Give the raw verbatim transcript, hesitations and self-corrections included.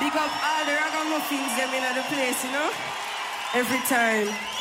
Big up all the ragamuffins them in the place, you know? Every time.